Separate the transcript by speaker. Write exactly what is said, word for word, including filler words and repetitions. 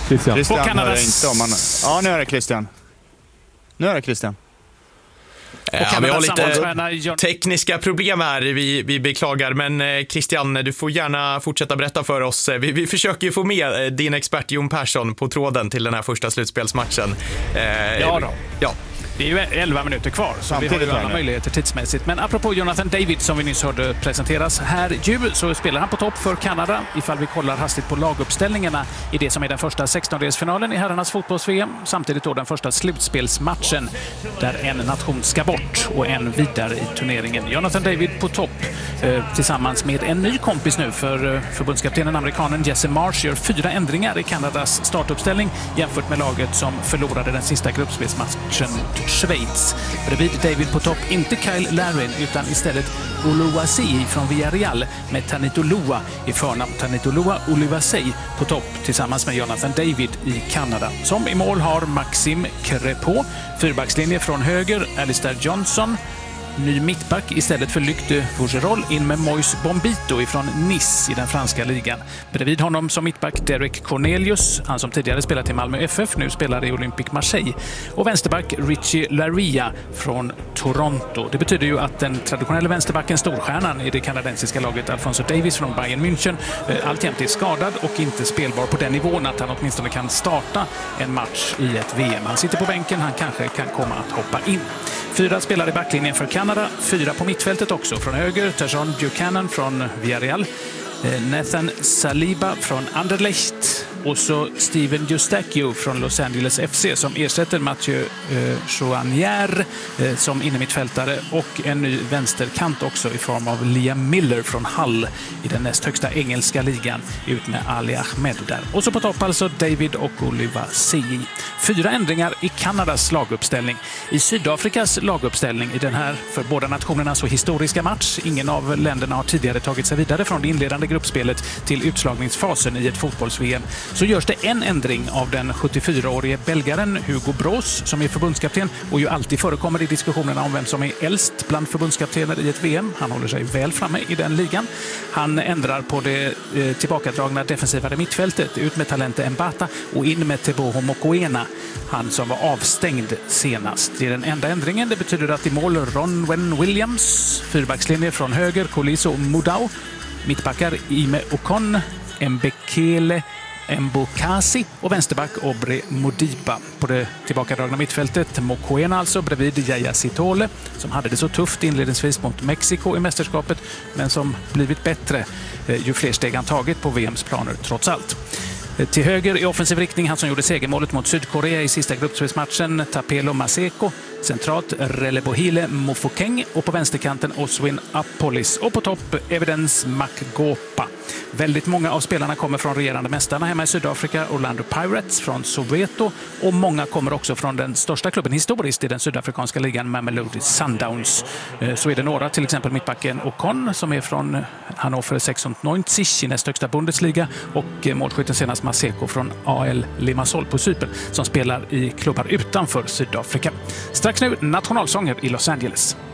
Speaker 1: Christian.
Speaker 2: Christian
Speaker 3: Och Kanadas...
Speaker 2: hör inte om man... Ja, nu är det Christian. Nu är det Christian.
Speaker 3: Och
Speaker 4: ja, vi har
Speaker 3: sammanstjärna
Speaker 4: lite
Speaker 3: John...
Speaker 4: tekniska problem här, vi, vi beklagar. Men eh, Christian, du får gärna fortsätta berätta för oss. Vi, vi försöker ju få med eh, din expert Jon Persson på tråden till den här första slutspelsmatchen.
Speaker 3: Eh, ja då.
Speaker 4: Ja.
Speaker 3: Det är ju elva minuter kvar, så
Speaker 2: Samtidigt
Speaker 3: vi har ju alla möjligheter tidsmässigt. Men apropå Jonathan David som vi nyss hörde presenteras här ju, så spelar han på topp för Kanada. Ifall vi kollar hastigt på laguppställningarna i det som är den första sextondelsfinalen i herrarnas fotbolls-V M. Samtidigt då den första slutspelsmatchen där en nation ska bort och en vidare i turneringen. Jonathan David på topp eh, tillsammans med en ny kompis nu för eh, förbundskaptenen amerikanen Jesse Marsh gör fyra ändringar i Kanadas startuppställning jämfört med laget som förlorade den sista gruppspelsmatchen Schweiz. Bredvid David på topp, inte Kyle Larin utan istället Oluwaseyi från Villarreal med Tanito Loa i förnamn. Tanito Loa Oluwaseyi på topp tillsammans med Jonathan David i Kanada. Som i mål har Maxime Crépeau, fyrbackslinje från höger, Alistair Johnson, ny mittback istället för Luc de Vougerol in med Moise Bombito ifrån Nice i den franska ligan. Bredvid honom som mittback Derek Cornelius, han som tidigare spelat i Malmö F F, nu spelar i Olympique Marseille. Och vänsterback Richie Laryea från Toronto. Det betyder ju att den traditionella vänsterbacken, storstjärnan i det kanadensiska laget Alphonso Davies från Bayern München, alltjämt är skadad och inte spelbar på den nivån att han åtminstone kan starta en match i ett V M. Han sitter på bänken, han kanske kan komma att hoppa in. Fyra spelare i backlinjen för Kanada, fyra på mittfältet också. Från höger, Tajon Buchanan från Villarreal, Nathan Saliba från Anderlecht och så Steven Eustachio från Los Angeles F C som ersätter Mathieu eh, Chouanier eh, som innermittfältare och en ny vänsterkant också i form av Liam Miller från Hull i den näst högsta engelska ligan ut med Ali Ahmed där. Och så på topp alltså David och Oluwaseyi. Fyra ändringar i Kanadas laguppställning. I Sydafrikas laguppställning i den här för båda nationerna så historiska match. Ingen av länderna har tidigare tagit sig vidare från det inledande gruppspelet till utslagningsfasen i ett fotbolls-V M. Så görs det en ändring av den sjuttiofyraårige belgaren Hugo Broos som är förbundskapten och ju alltid förekommer i diskussionerna om vem som är äldst bland förbundskaptener i ett V M. Han håller sig väl framme i den ligan. Han ändrar på det eh, tillbakadragna defensivare mittfältet ut med Talente Mbata och in med Teboho Mokoena, han som var avstängd senast. Det är den enda ändringen. Det betyder att i mål Ronwen Williams, fyrbackslinje från höger Koliso Mudau, mittbackar Ime Okon, Mbekele Mbokasi och vänsterback Obre Modiba. På det tillbakadragna mittfältet Mokoena alltså bredvid Yaya Sitole som hade det så tufft inledningsvis mot Mexiko i mästerskapet men som blivit bättre ju fler steg han tagit på V M:s planer trots allt. Till höger i offensiv riktning, han som gjorde segermålet mot Sydkorea i sista gruppspelsmatchen, Tapelo Maseko. Centralt Relebohile Mofokeng och på vänsterkanten Oswin Apolis. Och på topp Evidence Makgopa. Väldigt många av spelarna kommer från regerande mästarna hemma i Sydafrika, Orlando Pirates från Soweto. Och många kommer också från den största klubben historiskt i den sydafrikanska ligan, Mamelodi Sundowns. Så är det några, till exempel mittbacken Okon som är från Hannover sexhundraneunzig i näst högsta Bundesliga och målskytten senast Maseko från A L Limassol på Cypern som spelar i klubbar utanför Sydafrika. Strax nu nationalsånger i Los Angeles.